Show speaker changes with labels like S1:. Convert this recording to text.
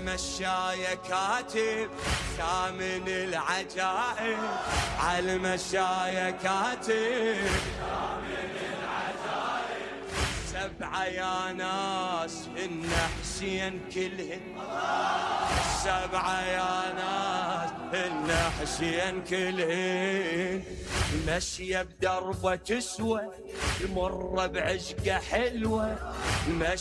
S1: عالمشاية كاتب ثامن العجائب، عالمشاية كاتب ثامن العجائب. 7 يا ناس هن حسين كلهن، 7 يا ناس هن حسين كلهن. مشية بدربة تسوى، مر بعشقة حلوة.